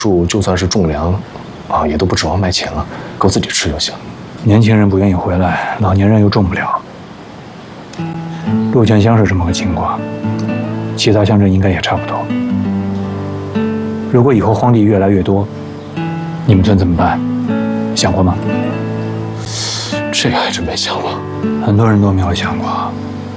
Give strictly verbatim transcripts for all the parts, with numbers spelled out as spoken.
术就算是种粮，啊，也都不指望卖钱了，够自己吃就行。 年轻人不愿意回来，老年人又种不了。陆泉乡是这么个情况，其他乡镇应该也差不多。如果以后荒地越来越多，你们村怎么办？想过吗？ 这个还真没想过， 很多人都没有想过。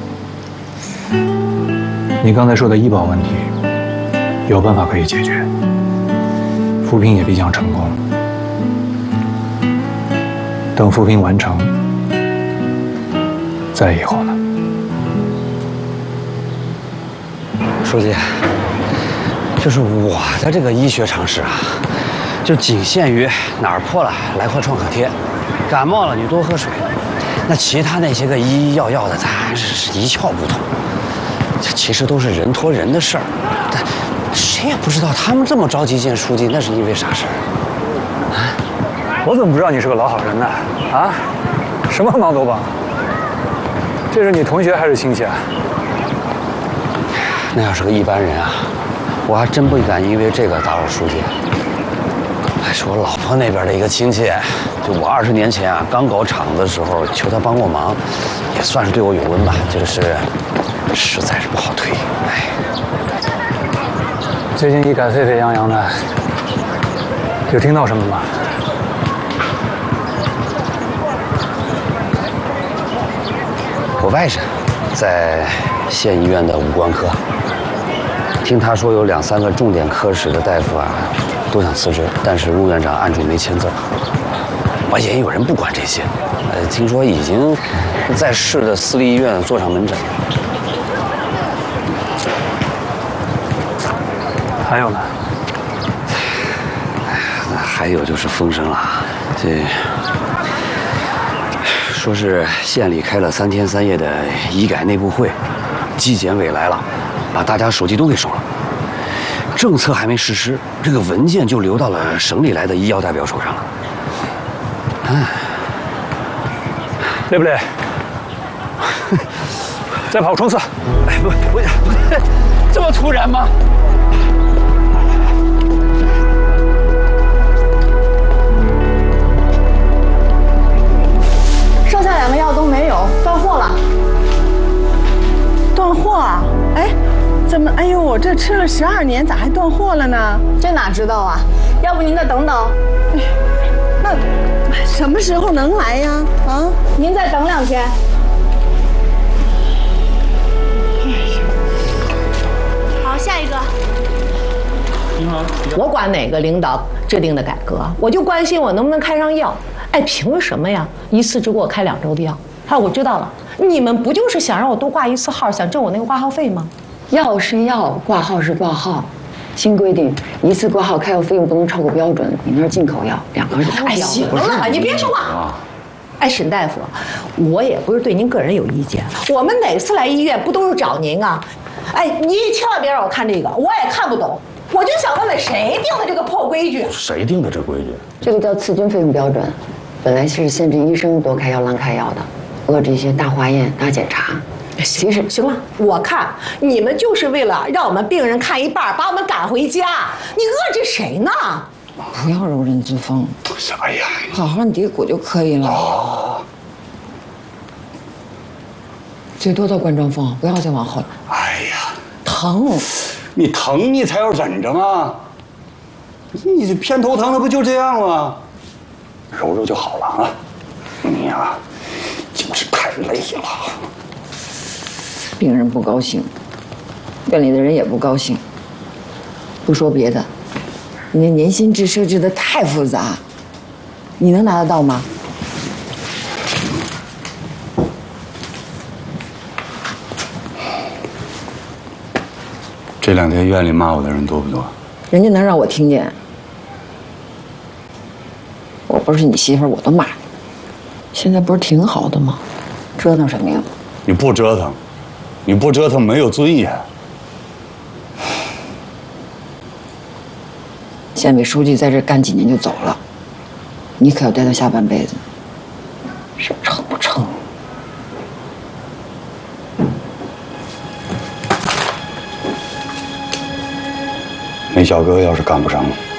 你刚才说的医保问题，有办法可以解决。扶贫也必将成功。等扶贫完成，再以后呢？ 书记，就是我的这个医学常识啊，就仅限于哪儿破了来块创可贴，感冒了你多喝水。那其他那些个医医药药的，咱是是一窍不通。这其实都是人托人的事儿，但谁也不知道他们这么着急见书记，那是因为啥事儿啊？ 我怎么不知道你是个老好人呢？啊，什么忙都帮。这是你同学还是亲戚啊？ 那要是个一般人啊，我还真不敢因为这个打扰书记。还是我老婆那边的一个亲戚，就我二十年前啊刚搞厂子的时候求他帮过忙，也算是对我有恩吧。这个事实在是不好推，哎。 最近一改沸沸扬扬的，有听到什么吗？ 我外甥在县医院的五官科，听他说有两三个重点科室的大夫啊都想辞职，但是陆院长按住没签字。而且有人不管这些，呃，听说已经在市的私立医院做上门诊。 还有呢？ 还有就是风声了，这说是县里开了三天三夜的医改内部会，纪检委来了，把大家手机都给收了。政策还没实施，这个文件就流到了省里来的医药代表手上了。哎， 累不累？再跑冲刺！ 哎，不不不，这么突然吗？ 剩下两个药都没有，断货了。 断货啊？哎，怎么？哎呦，我这吃了十二年，咋还断货了呢？ 这哪知道啊？要不您再等等。 哎，那什么时候能来呀？啊？ 您再等两天。好，下一个。 你好。 我管哪个领导制定的改革，我就关心我能不能开上药。哎，凭什么呀？一次只给我开两周的药？哎，我知道了，你们不就是想让我多挂一次号，想挣我那个挂号费吗？ 药是药，挂号是挂号。新规定，一次挂号开药费用不能超过标准。你那是进口药，两个是他哎， 药。 行了，你别说话。哎，沈大夫，我也不是对您个人有意见，我们哪次来医院不都是找您啊？哎，你千万别让我看这个，我也看不懂。我就想问问，谁定的这个破规矩？ 谁定的这规矩？ 这个叫次均费用标准，本来是限制医生多开药、滥开药的，遏制一些大化验、大检查。 其实行了，我看你们就是为了让我们病人看一半，把我们赶回家。你遏制谁呢？ 不要柔人自封。 啥呀？ 好好你叠骨就可以了。哦。最多到冠状风，不要再往后了。 哎呀， 疼！ 你疼你才要忍着嘛。你这偏头疼，它不就这样吗？揉揉就好了啊。你呀、啊，就是太累了。 病人不高兴，院里的人也不高兴。不说别的，你那年薪制设置的太复杂，你能拿得到吗？ 这两天院里骂我的人多不多？ 人家能让我听见？我不是你媳妇儿，我都骂你。现在不是挺好的吗？折腾什么呀？ 你不折腾，你不折腾没有尊严。 县委书记在这干几年就走了，你可要待到下半辈子，是成不成？ 那小哥要是赶不上，